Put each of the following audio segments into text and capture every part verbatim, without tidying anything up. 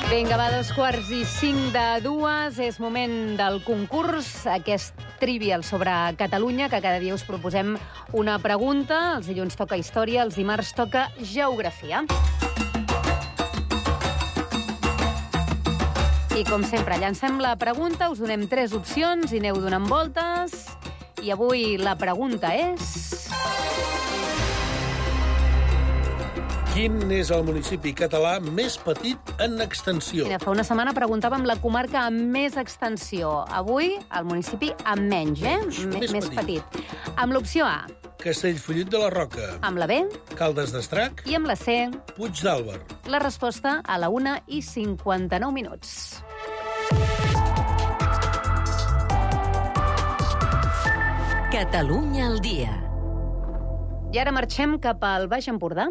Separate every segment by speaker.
Speaker 1: Vinga, va, dos quarts i cinc de dues. És moment del concurs, aquest Trivial sobre Catalunya, que cada dia us proposem una pregunta. Els dilluns toca història, els dimarts toca geografia. I, com sempre, llancem la pregunta, us donem tres opcions i aneu donant voltes. I avui la pregunta és...
Speaker 2: Quin és el municipi català més petit en extensió?
Speaker 1: Mira, fa una setmana preguntàvem la comarca amb més extensió. Avui, el municipi amb menys, eh?
Speaker 2: Menys,
Speaker 1: M
Speaker 2: més
Speaker 1: més
Speaker 2: petit.
Speaker 1: petit. Amb l'opció A.
Speaker 2: Castellfollit de la Roca.
Speaker 1: Amb la B.
Speaker 2: Caldes d'Estrac.
Speaker 1: I amb la C.
Speaker 2: Puig d'Àlber.
Speaker 1: La resposta a la una i cinquanta-nou minuts.
Speaker 3: Catalunya al dia.
Speaker 1: I ara marxem cap al Baix Empordà.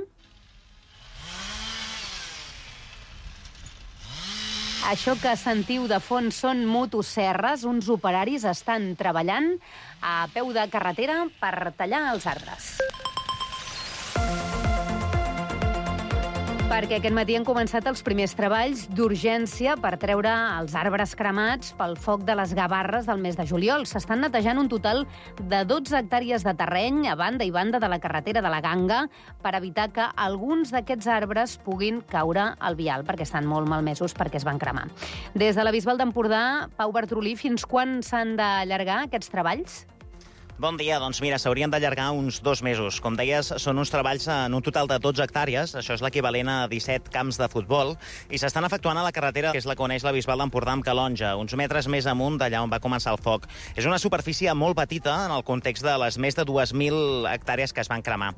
Speaker 1: Això que sentiu de fons són motosserres. Uns operaris estan treballant a peu de carretera per tallar els arbres. Perquè aquest matí han començat els primers treballs d'urgència per treure els arbres cremats pel foc de les Gavarres del mes de juliol. S'estan netejant un total de dotze hectàrees de terreny a banda i banda de la carretera de la Ganga per evitar que alguns d'aquests arbres puguin caure al vial, perquè estan molt malmesos perquè es van cremar. Des de la Bisbal d'Empordà, Pau Bartrolí, fins quan s'han d'allargar aquests treballs?
Speaker 4: Bon dia, doncs mira, s'haurien d'allargar uns dos mesos. Com deies, són uns treballs en un total de dotze hectàrees, això és l'equivalent a disset camps de futbol, i s'estan efectuant a la carretera que és la que uneix la Bisbal d'Empordà amb Calonja, uns metres més amunt d'allà on va començar el foc. És una superfície molt petita en el context de les més de dues mil hectàrees que es van cremar.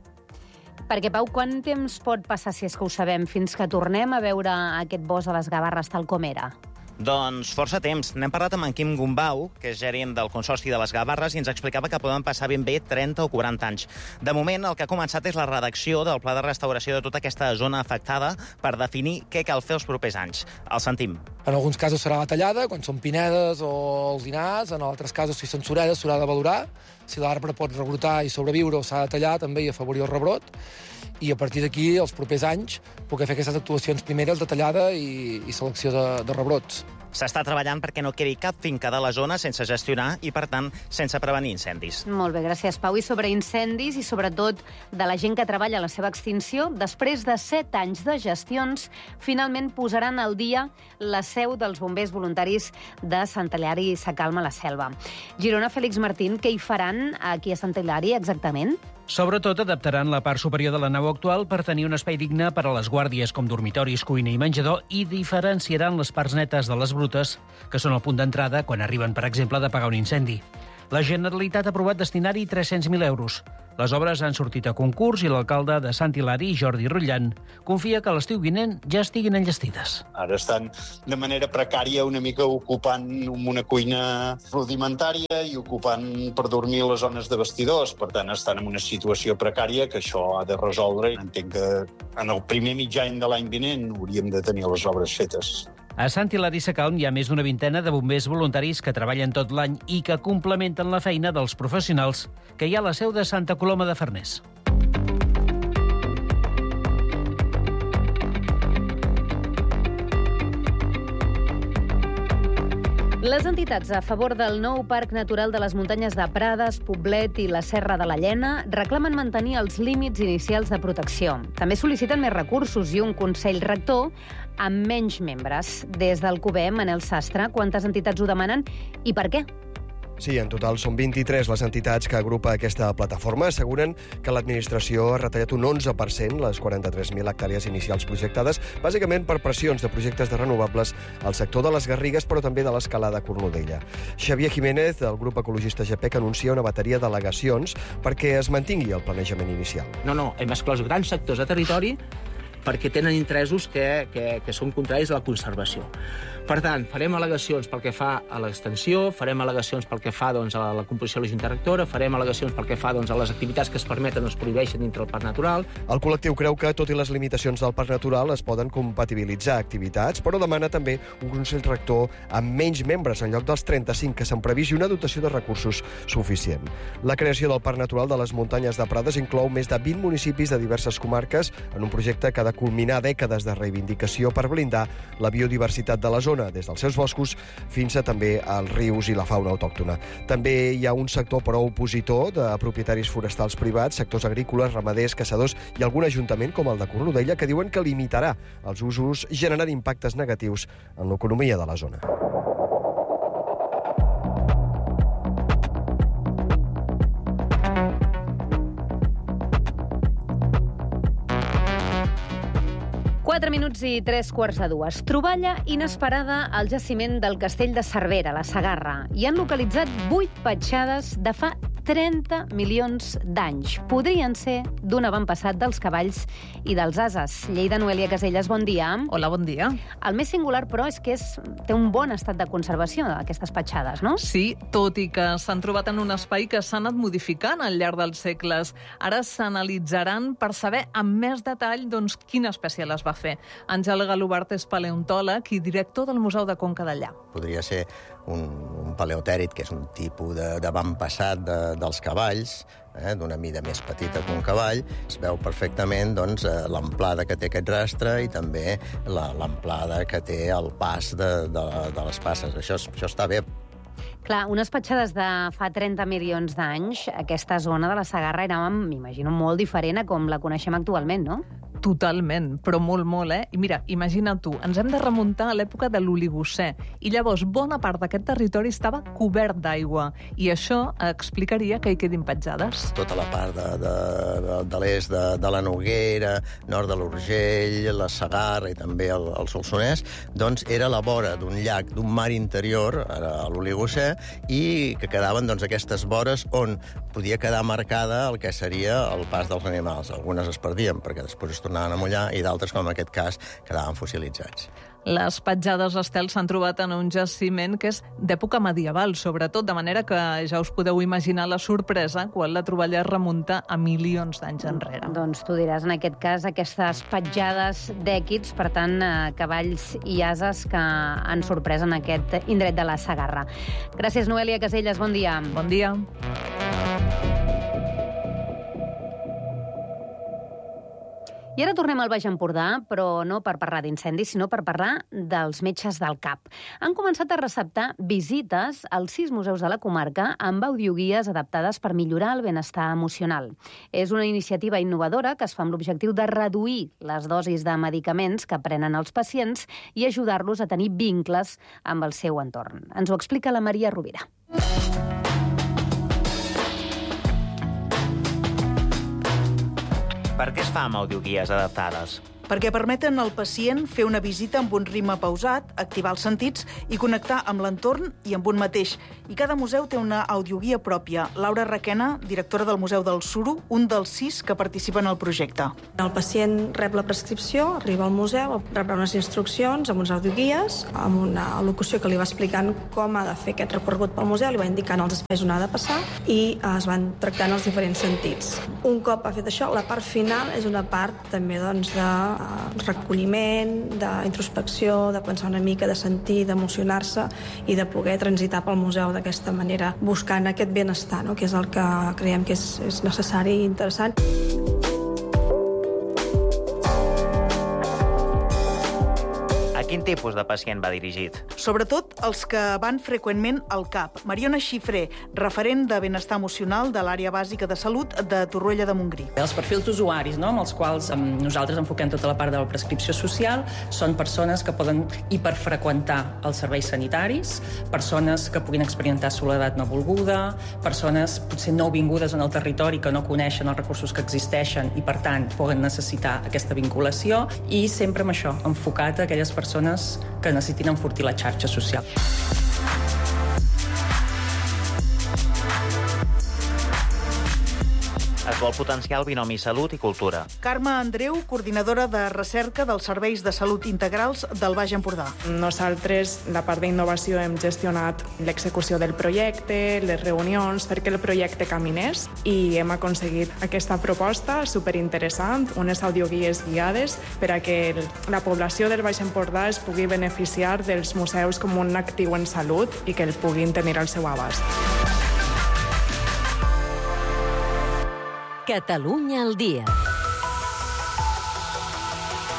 Speaker 1: Perquè, Pau, quant temps pot passar, si és que ho sabem, fins que tornem a veure aquest bosc de les Gavarres tal com era?
Speaker 4: Doncs força temps. N'hem parlat amb en Quim Gumbau, que és gerent del Consorci de les Gavarres, i ens explicava que poden passar ben bé trenta o quaranta anys. De moment, el que ha començat és la redacció del pla de restauració de tota aquesta zona afectada per definir què cal fer els propers anys. El sentim.
Speaker 5: En alguns casos serà la tallada, quan són pinedes o alzinars. En altres casos, si són suredes, s'haurà de valorar si l'arbre pot rebrotar i sobreviure o s'ha de tallar també i afavorir el rebrot. I a partir d'aquí, els propers anys, poder fer aquestes actuacions primeres de tallada i, i selecció de, de rebrots.
Speaker 4: S'està treballant perquè no quedi cap finca de la zona sense gestionar i, per tant, sense prevenir incendis.
Speaker 1: Molt bé, gràcies, Pau. I sobre incendis i, sobretot, de la gent que treballa a la seva extinció, després de set anys de gestions, finalment posaran al dia la seu dels bombers voluntaris de Sant Hilari i Sacalm a la Selva. Girona, Fèlix Martín, què hi faran aquí a Sant Hilari exactament?
Speaker 6: Sobretot adaptaran la part superior de la nau actual per tenir un espai digne per a les guàrdies com dormitoris, cuina i menjador i diferenciaran les parts netes de les brutes, que són el punt d'entrada quan arriben, per exemple, d'apagar un incendi. La Generalitat ha aprovat destinar-hi tres-cents mil euros. Les obres han sortit a concurs i l'alcalde de Sant Hilari, Jordi Rotllan, confia que a l'estiu vinent ja estiguin enllestides.
Speaker 7: Ara estan de manera precària una mica ocupant una cuina rudimentària i ocupant per dormir les zones de vestidors. Per tant, estan en una situació precària que això ha de resoldre. Entenc que en el primer mig any de l'any vinent hauríem de tenir les obres fetes.
Speaker 6: A Sant Hilari Sacalm hi ha més d'una vintena de bombers voluntaris que treballen tot l'any i que complementen la feina dels professionals que hi ha a la seu de Santa Coloma de Farners.
Speaker 1: Les entitats a favor del nou Parc Natural de les Muntanyes de Prades, Poblet i la Serra de la Llena reclamen mantenir els límits inicials de protecció. També sol·liciten més recursos i un Consell Rector amb menys membres. Des del C U B E, Manel Sastre, quantes entitats ho demanen i per què?
Speaker 8: Sí, en total són vint-i-tres les entitats que agrupa aquesta plataforma. Asseguren que l'administració ha retallat un onze per cent les quaranta-tres mil hectàrees inicials projectades, bàsicament per pressions de projectes de renovables al sector de les Garrigues, però també de l'escalada Cornudella. Xavier Jiménez, del grup ecologista GEPEC, anuncia una bateria d'al·legacions perquè es mantingui el planejament inicial.
Speaker 9: No, no, hem exclòs grans sectors de territori perquè tenen interessos que, que, que són contraris a la conservació. Per tant, farem al·legacions pel que fa a l'extensió, farem al·legacions pel que fa doncs, a la composició de la Junta Rectora, farem al·legacions pel que fa doncs, a les activitats que es permeten o es prohibeixen dintre del Parc Natural.
Speaker 8: El col·lectiu creu que, tot i les limitacions del Parc Natural, es poden compatibilitzar activitats, però demana també un Consell Rector amb menys membres en lloc dels trenta-cinc que s'han previst i una dotació de recursos suficient. La creació del Parc Natural de les Muntanyes de Prades inclou més de vint municipis de diverses comarques en un projecte que ha de de culminar dècades de reivindicació per blindar la biodiversitat de la zona, des dels seus boscos fins a també als rius i la fauna autòctona. També hi ha un sector prou opositor de propietaris forestals privats, sectors agrícoles, ramaders, caçadors i algun ajuntament, com el de Cornudella, que diuen que limitarà els usos generant impactes negatius en l'economia de la zona.
Speaker 1: Quatre minuts i tres quarts de dues. Troballa inesperada al jaciment del Castell de Cervera, a la Segarra. Hi han localitzat vuit petjades de fa trenta milions d'anys. Podrien ser d'un avantpassat dels cavalls i dels ases. Lleida, Noelia Casellas, bon dia.
Speaker 3: Hola, bon dia.
Speaker 1: El més singular, però, és que és, té un bon estat de conservació, aquestes petjades, no?
Speaker 3: Sí, tot i que s'han trobat en un espai que s'ha anat modificant al llarg dels segles. Ara s'analitzaran per saber amb més detall doncs, quina espècie les va fer. Àngel Galobart és paleontòleg i director del Museu de Conca d'Allà.
Speaker 10: Podria ser un, un paleotèrit, que és un tipus d'avantpassat de, dels cavalls, eh, d'una mida més petita que un cavall. Es veu perfectament doncs, l'amplada que té aquest rastre i també l'amplada que té el pas de, de, de les passes. Això, això està bé.
Speaker 1: Clar, unes petjades de fa trenta milions d'anys, aquesta zona de la Segarra era, m'imagino, molt diferent a com la coneixem actualment, no?
Speaker 3: Totalment, però molt, molt, eh? I mira, imagina tu, ens hem de remuntar a l'època de l'Oligocè, i llavors bona part d'aquest territori estava cobert d'aigua, i això explicaria que hi quedin petjades.
Speaker 10: Tota la part de, de, de, de l'est de, de la Noguera, nord de l'Urgell, la Segarra i també el, el Solsonès, doncs era la vora d'un llac, d'un mar interior, a l'Oligocè, i que quedaven doncs, aquestes vores on podia quedar marcada el que seria el pas dels animals. Algunes es perdien perquè després es tornaven a mullar i d'altres, com en aquest cas, quedaven fossilitzats.
Speaker 3: Les petjades estel s'han trobat en un jaciment que és d'època medieval, sobretot, de manera que ja us podeu imaginar la sorpresa quan la troballa es remunta a milions d'anys enrere.
Speaker 1: Doncs tu diràs, en aquest cas, aquestes petjades d'èquids, per tant, eh, cavalls i ases que han sorprès en aquest indret de la Segarra. Gràcies, Noelia Casellas, bon dia.
Speaker 3: Bon dia.
Speaker 1: I ara tornem al Baix Empordà, però no per parlar d'incendis, sinó per parlar dels metges del cap. Han començat a receptar visites als sis museus de la comarca amb audioguies adaptades per millorar el benestar emocional. És una iniciativa innovadora que es fa amb l'objectiu de reduir les dosis de medicaments que prenen els pacients i ajudar-los a tenir vincles amb el seu entorn. Ens ho explica la Maria Rovira.
Speaker 4: Per què es fa amb audioguies adaptades?
Speaker 11: Perquè permeten al pacient fer una visita amb un ritme pausat, activar els sentits i connectar amb l'entorn i amb un mateix. I cada museu té una audioguia pròpia. Laura Requena, directora del Museu del Suro, un dels sis que participen al projecte.
Speaker 12: El pacient rep la prescripció, arriba al museu, rebrà unes instruccions amb uns audioguies, amb una locució que li va explicant com ha de fer aquest recorregut pel museu, li va indicant els espais on ha de passar i es van tractant els diferents sentits. Un cop ha fet això, la part final és una part també doncs, de recolliment, d'introspecció, de pensar una mica, de sentir, d'emocionar-se i de poder transitar pel museu d'aquesta manera, buscant aquest benestar, no? Que és el que creiem que és, és necessari i interessant.
Speaker 4: A quin tipus de pacient va dirigit?
Speaker 11: Sobretot els que van freqüentment al cap. Mariona Xifré, referent de benestar emocional de l'àrea bàsica de salut de Torroella de Montgrí.
Speaker 13: Els perfils d'usuaris, no, amb els quals um, nosaltres enfoquem tota la part de la prescripció social, són persones que poden hiperfreqüentar els serveis sanitaris, persones que puguin experimentar soledat no volguda, persones potser no vingudes en el territori que no coneixen els recursos que existeixen i, per tant, poden necessitar aquesta vinculació, i sempre amb això, enfocat a aquelles persones que necessitin enfortir la xarxa social.
Speaker 4: Es vol potenciar el binomi salut i cultura.
Speaker 11: Carme Andreu, coordinadora de recerca dels serveis de salut integrals del Baix Empordà.
Speaker 14: Nosaltres, la part d'innovació, hem gestionat l'execució del projecte, les reunions, perquè el projecte caminés, i hem aconseguit aquesta proposta superinteressant, unes audioguies guiades per a que la població del Baix Empordà es pugui beneficiar dels museus com un actiu en salut i que el puguin tenir al seu abast.
Speaker 15: Catalunya al dia.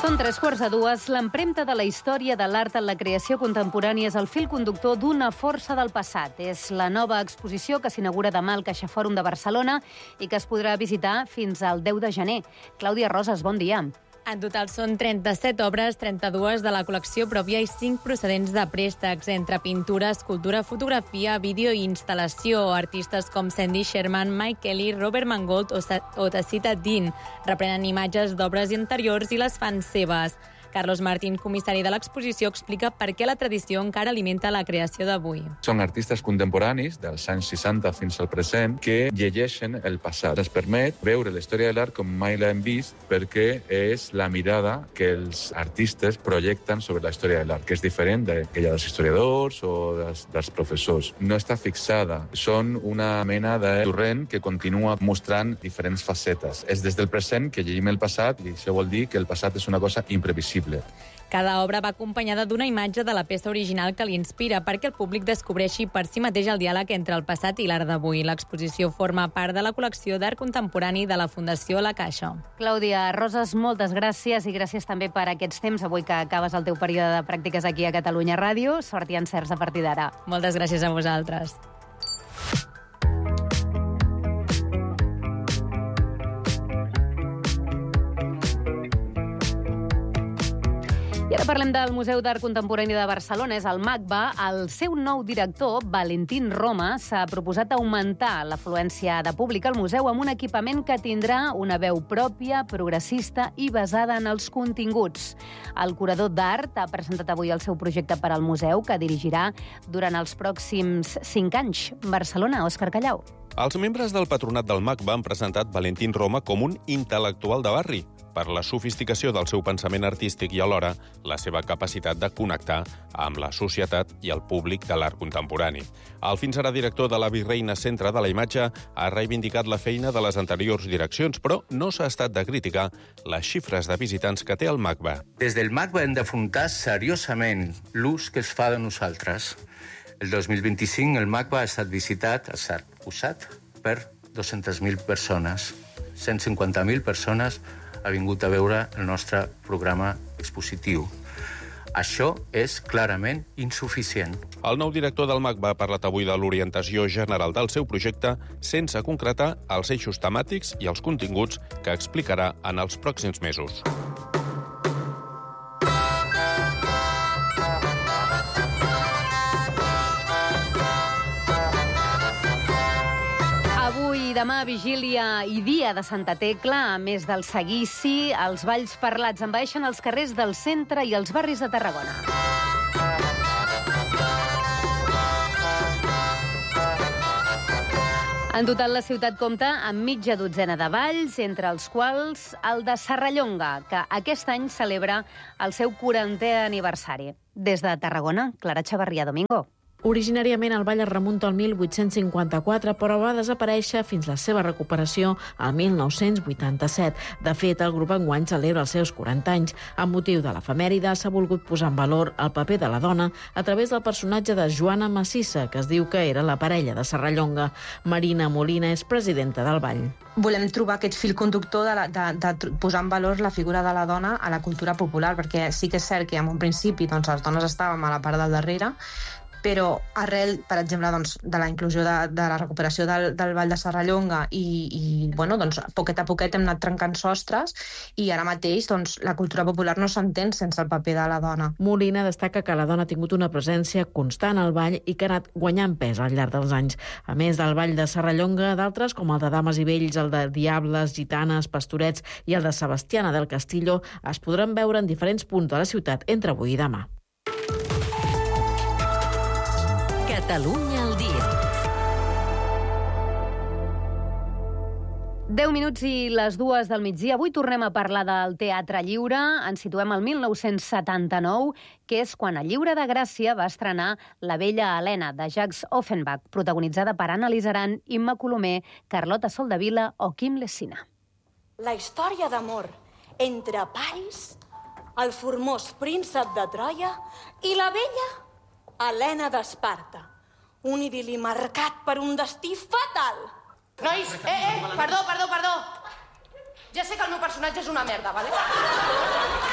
Speaker 1: Són tres quarts de dues. L'empremta de la història de l'art en la creació contemporània és el fil conductor d'una força del passat. És la nova exposició que s'inaugura demà al CaixaFòrum de Barcelona i que es podrà visitar fins al deu de gener. Clàudia Rosas, bon dia.
Speaker 15: En total són trenta-set obres, trenta-dues de la col·lecció pròpia i cinc procedents de préstecs, entre pintura, escultura, fotografia, vídeo i instal·lació. Artistes com Sandy Sherman, Mike Kelly, Robert Mangold o Tacita Dean reprenen imatges d'obres anteriors i les fan seves. Carlos Martín, comissari de l'exposició, explica per què la tradició encara alimenta la creació d'avui.
Speaker 16: Són artistes contemporanis dels anys seixanta fins al present que llegeixen el passat. Es permet veure la història de l'art com mai l'hem vist perquè és la mirada que els artistes projecten sobre la història de l'art, que és diferent d'aquella dels historiadors o dels, dels professors. No està fixada. Són una mena de torrent que continua mostrant diferents facetes. És des del present que llegim el passat i això vol dir que el passat és una cosa imprevisible.
Speaker 15: Cada obra va acompanyada d'una imatge de la peça original que l'inspira perquè el públic descobreixi per si mateix el diàleg entre el passat i l'art d'avui. L'exposició forma part de la col·lecció d'art contemporani de la Fundació La Caixa.
Speaker 1: Clàudia Rosas, moltes gràcies i gràcies també per aquests temps avui que acabes el teu període de pràctiques aquí a Catalunya Ràdio. Sort i encerts a partir d'ara.
Speaker 15: Moltes gràcies a vosaltres.
Speaker 1: I ara parlem del Museu d'Art Contemporani de Barcelona, és el MACBA. El seu nou director, Valentín Roma, s'ha proposat augmentar l'afluència de públic al museu amb un equipament que tindrà una veu pròpia, progressista i basada en els continguts. El curador d'art ha presentat avui el seu projecte per al museu, que dirigirà durant els pròxims cinc anys. Barcelona, Òscar Callau.
Speaker 17: Els membres del patronat del MACBA han presentat Valentín Roma com un intel·lectual de barri, per la sofisticació del seu pensament artístic i alhora la seva capacitat de connectar amb la societat i el públic de l'art contemporani. El fins ara director de la Virreina Centre de la Imatge ha reivindicat la feina de les anteriors direccions, però no s'ha estat de criticar les xifres de visitants que té el MACBA.
Speaker 18: Des del MACBA hem d'afrontar seriosament l'ús que es fa de nosaltres. El dos mil vint-i-cinc el MACBA ha estat visitat, ha estat usat per dues-centes mil persones. cent cinquanta mil persones ha vingut a veure el nostre programa expositiu. Això és clarament insuficient.
Speaker 17: El nou director del MACBA ha parlat avui de l'orientació general del seu projecte sense concretar els eixos temàtics i els continguts que explicarà en els pròxims mesos.
Speaker 1: Demà, vigília i dia de Santa Tecla, a més del seguici, els balls parlats envaeixen els carrers del centre i els barris de Tarragona. En total, la ciutat compta amb mitja dotzena de balls, entre els quals el de Serrallonga, que aquest any celebra el seu quarantè aniversari. Des de Tarragona, Clara Chavarria Domingo.
Speaker 19: Originàriament el ball es remunta al mil vuit-cents cinquanta-quatre, però va desaparèixer fins la seva recuperació al mil nou-cents vuitanta-set. De fet, el grup enguany celebra els seus quaranta anys. Amb motiu de l'efemèride s'ha volgut posar en valor el paper de la dona a través del personatge de Joana Massissa, que es diu que era la parella de Serrallonga. Marina Molina és presidenta del ball.
Speaker 20: Volem trobar aquest fil conductor de, la, de, de posar en valor la figura de la dona a la cultura popular, perquè sí que és cert que en un principi doncs, les dones estàvem a la part del darrere, però arrel, per exemple, doncs, de la inclusió de, de la recuperació del, del Ball de Serrallonga i, i bueno, doncs, poquet a poquet hem anat trencant sostres i ara mateix doncs, la cultura popular no s'entén sense el paper de la dona.
Speaker 19: Molina destaca que la dona ha tingut una presència constant al ball i que ha anat guanyant pes al llarg dels anys. A més del Ball de Serrallonga, d'altres, com el de Dames i Vells, el de Diables, Gitanes, Pastorets i el de Sebastiana del Castillo, es podran veure en diferents punts de la ciutat entre avui i demà.
Speaker 21: Catalunya al dia.
Speaker 1: deu minuts i les dues del migdia. Avui tornem a parlar del Teatre Lliure. Ens situem al mil nou-cents setanta-nou, que és quan el Lliure de Gràcia va estrenar La bella Helena, de Jacques Offenbach, protagonitzada per Anna Lizaran, Imma Colomer, Carlota Soldevila o Quim Lessina.
Speaker 22: La història d'amor entre Paris, el formós príncep de Troia i la bella Helena d'Esparta. Un idil·li marcat per un destí fatal.
Speaker 23: Nois, eh, eh, perdó, perdó, perdó. Ja sé que el meu personatge és una merda, vale?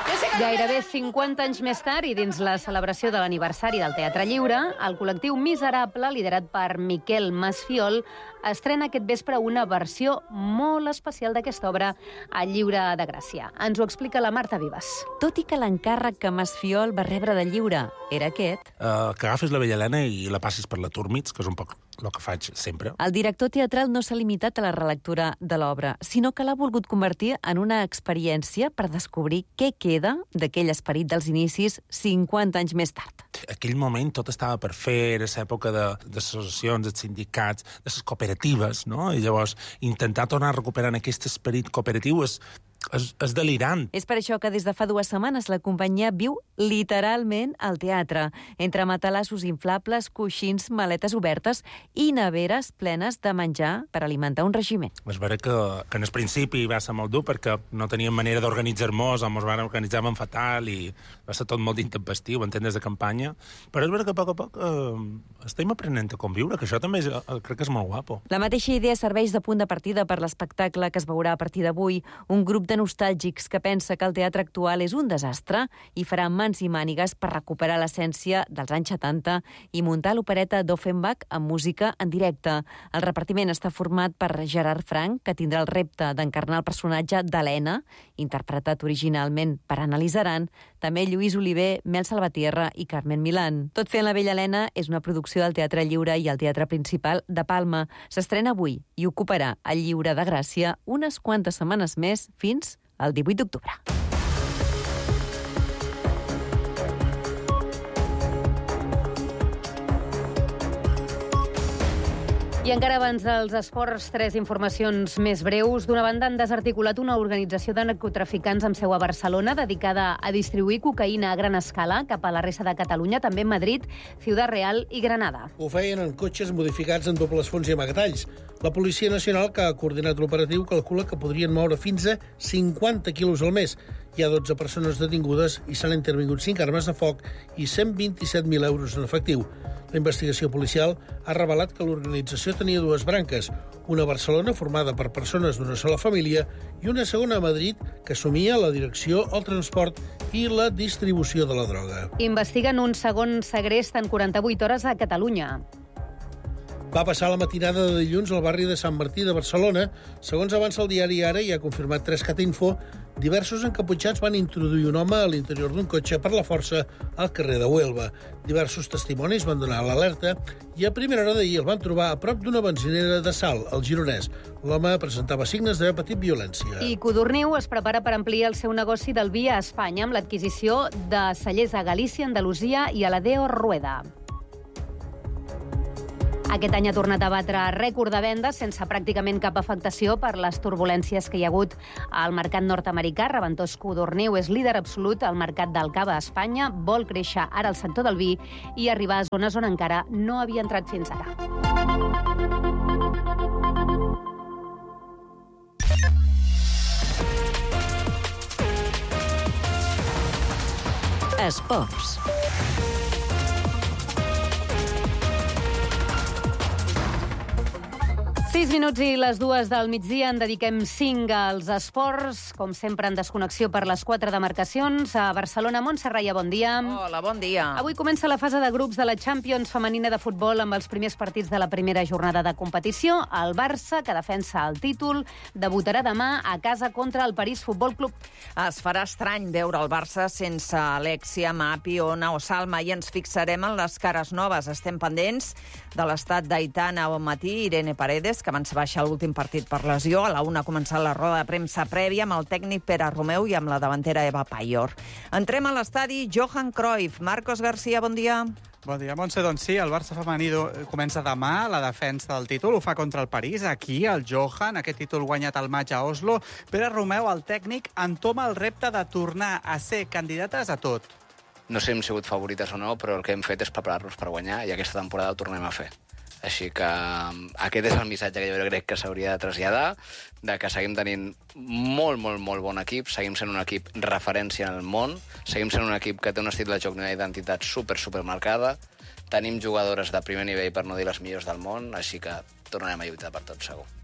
Speaker 1: Gairebé cinquanta anys més tard, i dins la celebració de l'aniversari del Teatre Lliure, el col·lectiu Miserable, liderat per Miquel Masfiol, estrena aquest vespre una versió molt especial d'aquesta obra al Lliure de Gràcia. Ens ho explica la Marta Vives.
Speaker 2: Tot i que l'encàrrec que Masfiol va rebre de Lliure era aquest...
Speaker 5: Uh, que agafis la vella Helena i la passis per la Turmits, que és un poc el que faig sempre.
Speaker 2: El director teatral no s'ha limitat a la relectura de l'obra, sinó que l'ha volgut convertir en una experiència per descobrir què queda d'aquell esperit dels inicis cinquanta anys més tard.
Speaker 5: Aquell moment tot estava per fer, era l'època d'associacions, de, de sindicats, de les cooperatives, no? I llavors intentar tornar a recuperar aquest esperit cooperatiu és, és, és delirant.
Speaker 2: És per això que des de fa dues setmanes la companyia viu literalment al teatre, entre matalassos inflables, coixins, maletes obertes i neveres plenes de menjar per alimentar un regiment.
Speaker 5: És vera que, que en el principi va ser molt dur perquè no teníem manera d'organitzar-nos, ens van organitzar fatal i va ser tot molt intempestiu en tendes de campanya, però és vera que a poc a poc eh, estem aprenent a conviure, que això també és, eh, crec que és molt guapo.
Speaker 2: La mateixa idea serveix de punt de partida per l'espectacle que es veurà a partir d'avui, un grup de nostàlgics que pensa que el teatre actual és un desastre i farà mans i mànigues per recuperar l'essència dels anys setanta i muntar l'opereta d'Offenbach amb música en directe. El repartiment està format per Gerard Frank, que tindrà el repte d'encarnar el personatge d'Helena, interpretat originalment per Annalisa Aran, també Lluís Oliver, Mel Salvatierra i Carmen Milán. Tot fent la Vella Helena és una producció del Teatre Lliure i el Teatre Principal de Palma. S'estrena avui i ocuparà el Lliure de Gràcia unes quantes setmanes més fins al divuit d'octubre.
Speaker 1: I encara abans dels esports, tres informacions més breus. D'una banda, han desarticulat una organització de narcotraficants amb seu a Barcelona dedicada a distribuir cocaïna a gran escala cap a la resta de Catalunya, també Madrid, Ciudad Real i Granada.
Speaker 23: Ho feien en cotxes modificats en dobles fons i amagatalls. La Policia Nacional, que ha coordinat l'operatiu, calcula que podrien moure fins a cinquanta quilos al mes. Hi ha dotze persones detingudes i s'han intervingut cinc armes de foc i cent vint-i-set mil euros en efectiu. La investigació policial ha revelat que l'organització tenia dues branques, una a Barcelona formada per persones d'una sola família i una segona a Madrid que assumia la direcció, el transport i la distribució de la droga.
Speaker 1: Investiguen un segon segrest en quaranta-vuit hores a Catalunya.
Speaker 23: Va passar la matinada de dilluns al barri de Sant Martí de Barcelona. Segons avança el diari Ara i ha confirmat tres cat info, diversos encaputxats van introduir un home a l'interior d'un cotxe per la força al carrer de Huelva. Diversos testimonis van donar l'alerta i a primera hora d'ahir el van trobar a prop d'una benzinera de Salt, al Gironès. L'home presentava signes d'haver patit violència.
Speaker 1: I Codorniu es prepara per ampliar el seu negoci del vi a Espanya amb l'adquisició de cellers a Galícia, Andalusia i a la Deo Rueda. Aquest any ha tornat a batre rècord de vendes sense pràcticament cap afectació per les turbulències que hi ha hagut al mercat nord-americà. Reventós Codorniu és líder absolut al mercat del cava a Espanya, vol créixer ara el sector del vi i arribar a zones on encara no havia entrat fins ara.
Speaker 21: Esports.
Speaker 1: sis minuts i les dues del migdia en dediquem cinc als esports, com sempre en desconnexió per les quatre demarcacions. A Barcelona, Montserrat, bon dia.
Speaker 24: Hola, bon dia.
Speaker 1: Avui comença la fase de grups de la Champions femenina de futbol amb els primers partits de la primera jornada de competició. El Barça, que defensa el títol, debutarà demà a casa contra el París Futbol Club.
Speaker 24: Es farà estrany veure el Barça sense Alexia, Mapi, Ona o Salma i ens fixarem en les cares noves. Estem pendents de l'estat d'Aitana Bonmatí i Irene Paredes, que van ser baixar l'últim partit per lesió. A la una ha començat la roda de premsa prèvia amb el tècnic Pere Romeu i amb la davantera Eva Payor. Entrem a l'estadi Johan Cruyff. Marcos García, bon dia.
Speaker 25: Bon dia, Montse. Doncs sí, el Barça femení comença demà la defensa del títol. Ho fa contra el París, aquí, al Johan. Aquest títol guanyat al maig a Oslo. Pere Romeu, el tècnic, entoma el repte de tornar a ser candidates a tot.
Speaker 26: No sé si hem sigut favorites o no, però el que hem fet és preparar-nos per guanyar i aquesta temporada ho tornem a fer. Així que aquest és el missatge que jo crec que s'hauria de traslladar, de que seguim tenint molt, molt, molt bon equip, seguim sent un equip referència en el món, seguim sent un equip que té un estil de joc i una identitat super, super marcada, tenim jugadores de primer nivell, per no dir les millors del món, així que tornarem a lluitar per tot, segur.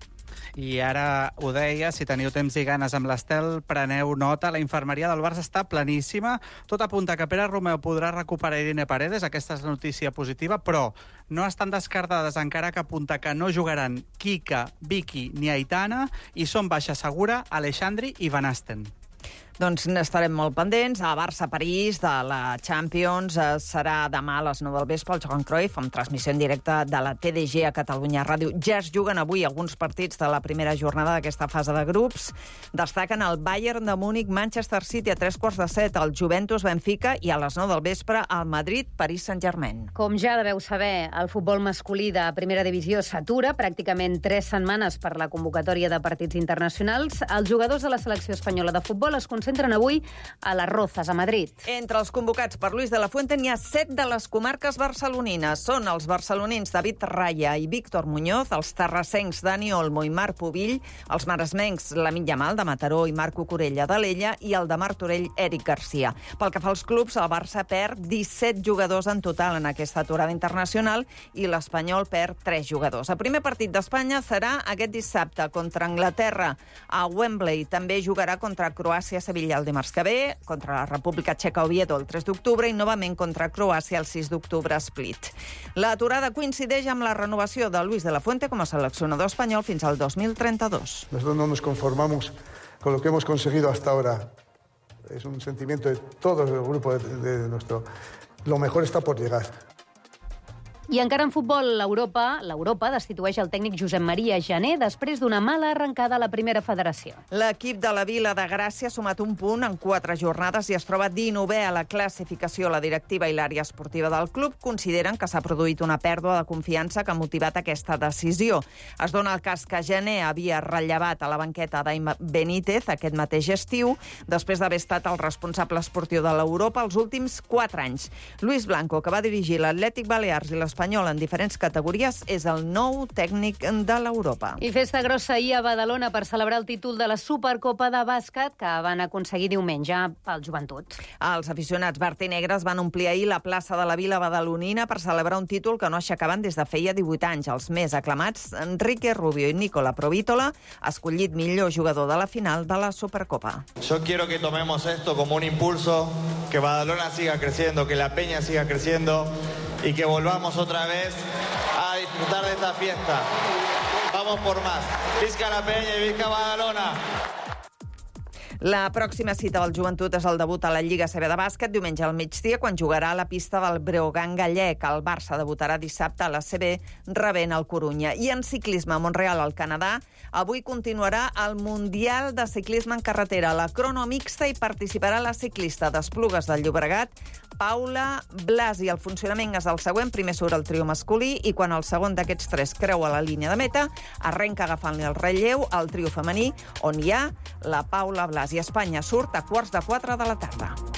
Speaker 25: I ara ho deia, si teniu temps i ganes amb l'Estel, preneu nota. La infermeria del Barça està pleníssima. Tot apunta que Pere Romeu podrà recuperar Irene Paredes, aquesta és la notícia positiva, però no estan descartades encara que apunta que no jugaran Kika, Vicky ni Aitana i són baixa segura Alexandri i Van Asten.
Speaker 24: Doncs n'estarem molt pendents. A Barça-París, de la Champions, eh, serà demà a les nou del vespre al Johan Cruyff, amb transmissió en directe de la T D G a Catalunya Ràdio. Ja es juguen avui alguns partits de la primera jornada d'aquesta fase de grups. Destaquen el Bayern de Múnich, Manchester City a tres quarts de set, el Juventus-Benfica i a les nou del vespre el Madrid-Paris Saint-Germain.
Speaker 1: Com ja deveu saber, el futbol masculí de primera divisió s'atura pràcticament tres setmanes per la convocatòria de partits internacionals. Els jugadors de la selecció espanyola de futbol es concentren Entren avui a les Rozas, a Madrid.
Speaker 24: Entre els convocats per Luis de la Fuente n'hi ha set de les comarques barcelonines. Són els barcelonins David Raya i Víctor Muñoz, els terrassencs Dani Olmo i Marc Pubill, els maresmencs Lamine Yamal de Mataró i Marco Corella d'Alella i el de Martorell Eric Garcia. Pel que fa als clubs, el Barça perd disset jugadors en total en aquesta aturada internacional i l'Espanyol perd tres jugadors. El primer partit d'Espanya serà aquest dissabte contra Anglaterra a Wembley. També jugarà contra Croàcia a Sevilla el dimarts que ve, contra la República Txeca a Oviedo el tres d'octubre i novament contra Croàcia el sis d'octubre a Split. L'aturada coincideix amb la renovació de Luis de la Fuente com a seleccionador espanyol fins al dos mil trenta-dos.
Speaker 3: Nosotros no nos conformamos con lo que hemos conseguido hasta ahora. Es un sentimiento de todo el grupo de, de nuestro... Lo mejor está por llegar.
Speaker 1: I encara en futbol, l'Europa l'Europa destitueix el tècnic Josep Maria Jané després d'una mala arrencada a la primera federació.
Speaker 24: L'equip de la Vila de Gràcia ha sumat un punt en quatre jornades i es troba dinovè a la classificació. La directiva i l'àrea esportiva del club consideren que s'ha produït una pèrdua de confiança que ha motivat aquesta decisió. Es dona el cas que Jané havia rellevat a la banqueta d'Aim Benítez aquest mateix estiu, després d'haver estat el responsable esportiu de l'Europa els últims quatre anys. Luis Blanco, que va dirigir l'Atlètic Balears i l'Espanyol en diferents categories, és el nou tècnic de l'Europa.
Speaker 1: I festa grossa ahir a Badalona per celebrar el títol de la Supercopa de bàsquet que van aconseguir diumenge pel Joventut.
Speaker 24: Els aficionats verd i negres van omplir ahir la plaça de la Vila badalonina per celebrar un títol que no aixecaven des de feia divuit anys. Els més aclamats, Enrique Rubio i Nicola Provítola, escollit millor jugador de la final de la Supercopa.
Speaker 6: Yo quiero que tomemos esto como un impulso, que Badalona siga creciendo, que la Peña siga creciendo y que volvamos otra vez a disfrutar de esta fiesta. Vamos por más. Visca la Peña y visca Badalona.
Speaker 24: La pròxima cita del Joventut és el debut a la Lliga C B de bàsquet diumenge al migdia, quan jugarà a la pista del Breogán gallec. El Barça debutarà dissabte a la C B rebent el Corunya. I en ciclisme a Montreal, al Canadà, avui continuarà el Mundial de Ciclisme en Carretera. La crono mixta hi participarà la ciclista d'Esplugues del Llobregat, Paula Blasi. El funcionament és el següent. Primer surt el trio masculí i quan el segon d'aquests tres creua la línia de meta, arrenca agafant-li el relleu al trio femení, on hi ha la Paula Blasi. Espanya surt a quarts de quatre de la tarda.